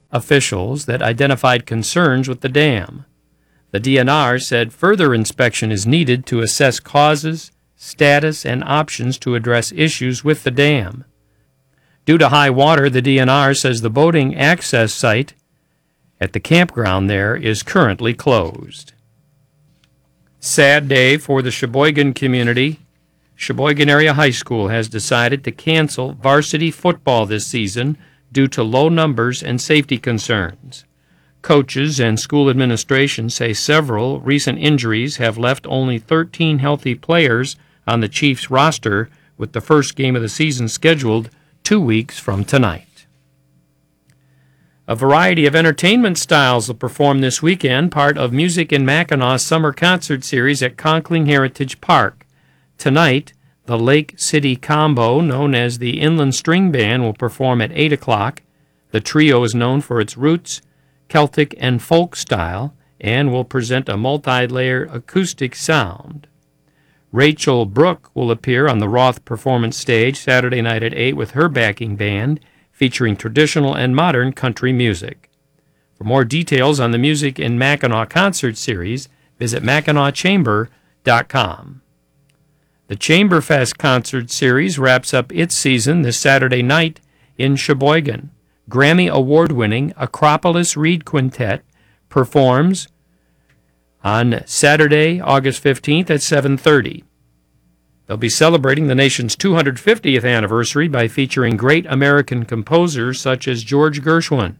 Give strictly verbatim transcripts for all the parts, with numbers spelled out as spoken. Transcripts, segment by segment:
officials that identified concerns with the dam. The D N R said further inspection is needed to assess causes, status, and options to address issues with the dam. Due to high water, the D N R says the boating access site at the campground there is currently closed. Sad day for the Sheboygan community. Sheboygan Area High School has decided to cancel varsity football this season due to low numbers and safety concerns. Coaches and school administration say several recent injuries have left only thirteen healthy players on the Chiefs roster, with the first game of the season scheduled two weeks from tonight. A variety of entertainment styles will perform this weekend, part of Music in Mackinaw's summer concert series at Conkling Heritage Park. Tonight, the Lake City Combo, known as the Inland String Band, will perform at eight o'clock. The trio is known for its roots, Celtic, and folk style, and will present a multi-layered acoustic sound. Rachel Brooke will appear on the Roth Performance Stage Saturday night at eight with her backing band, featuring traditional and modern country music. For more details on the Music in Mackinac concert series, visit mackinac chamber dot com. The Chamberfest concert series wraps up its season this Saturday night in Sheboygan. Grammy Award-winning Acropolis Reed Quintet performs on Saturday, August fifteenth at seven thirty. They'll be celebrating the nation's two hundred fiftieth anniversary by featuring great American composers such as George Gershwin.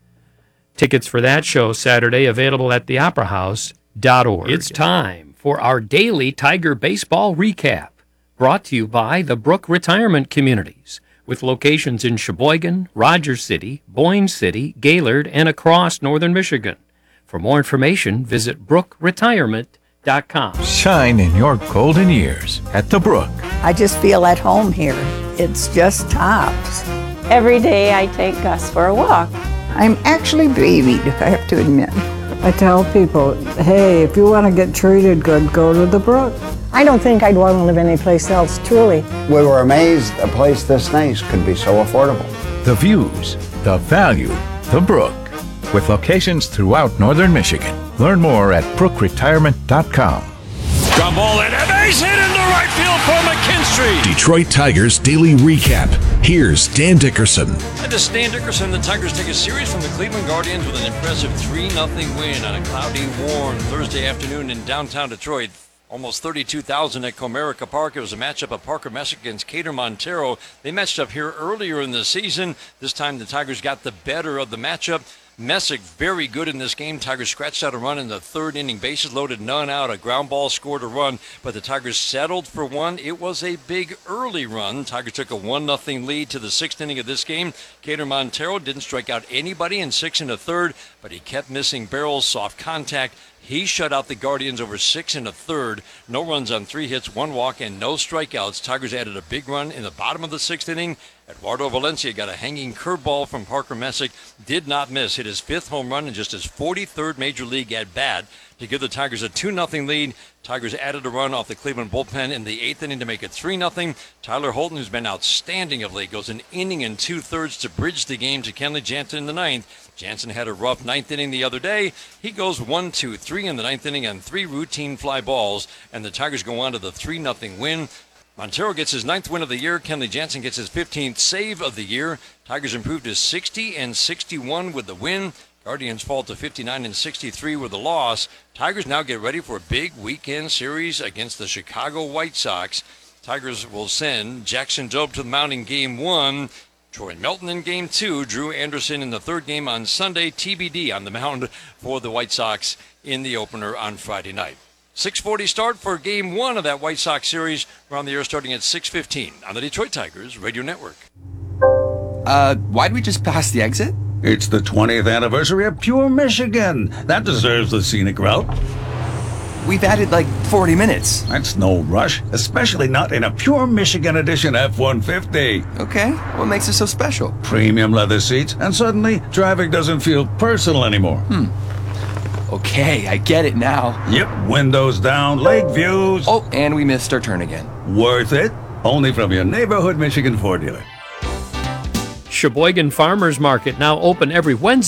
Tickets for that show Saturday available at the opera house dot org. It's time for our daily Tiger baseball recap, brought to you by the Brook Retirement Communities, with locations in Sheboygan, Rogers City, Boyne City, Gaylord, and across northern Michigan. For more information, visit brook retirement dot com. Shine in your golden years at the Brook. I just feel at home here. It's just tops. Every day I take Gus for a walk. I'm actually babied, I have to admit. I tell people, hey, if you want to get treated good, go to the Brook. I don't think I'd want to live anyplace else, truly. We were amazed a place this nice could be so affordable. The views, the value, the Brook, with locations throughout northern Michigan. Learn more at brook retirement dot com. Ground ball and a base hit into right field for McKinstry. Detroit Tigers Daily Recap. Here's Dan Dickerson. And to Stan Dickerson, the Tigers take a series from the Cleveland Guardians with an impressive three nothing win on a cloudy, warm Thursday afternoon in downtown Detroit. Almost thirty-two thousand at Comerica Park. It was a matchup of Parker Messick against Cater Montero. They matched up here earlier in the season. This time the Tigers got the better of the matchup. Messick very good in this game. Tigers scratched out a run in the third inning. Bases loaded, none out. A ground ball scored a run, but the Tigers settled for one. It was a big early run. Tigers took a one nothing lead to the sixth inning of this game. Cater Montero didn't strike out anybody in six and a third, but he kept missing barrels, soft contact. He shut out the Guardians over six and a third. No runs on three hits, one walk, and no strikeouts. Tigers added a big run in the bottom of the sixth inning. Eduardo Valencia got a hanging curveball from Parker Messick. Did not miss. Hit his fifth home run in just his forty-third Major League at bat to give the Tigers a two nothing lead. Tigers added a run off the Cleveland bullpen in the eighth inning to make it three nothing. Tyler Holton, who's been outstanding of late, goes an inning and two-thirds to bridge the game to Kenley Jansen in the ninth. Jansen had a rough ninth inning the other day. He goes one, two, three in the ninth inning on three routine fly balls, and the Tigers go on to the three nothing win. Montero gets his ninth win of the year. Kenley Jansen gets his fifteenth save of the year. Tigers improved to sixty and sixty-one with the win. Guardians fall to fifty-nine and sixty-three with the loss. Tigers now get ready for a big weekend series against the Chicago White Sox. Tigers will send Jackson Jobe to the mound in game one. Troy Melton in game two. Drew Anderson in the third game on Sunday. T B D on the mound for the White Sox in the opener on Friday night. six forty start for game one of that White Sox series. We're on the air starting at six fifteen on the Detroit Tigers Radio Network. Uh, why'd we just pass the exit? It's the twentieth anniversary of Pure Michigan. That deserves the scenic route. We've added like forty minutes. That's no rush, especially not in a Pure Michigan Edition F one fifty. Okay, what makes it so special? Premium leather seats, and suddenly driving doesn't feel personal anymore. Hmm. Okay, I get it now. Yep, windows down, lake views. Oh, and we missed our turn again. Worth it? Only from your neighborhood Michigan Ford dealer. Sheboygan Farmers Market now open every Wednesday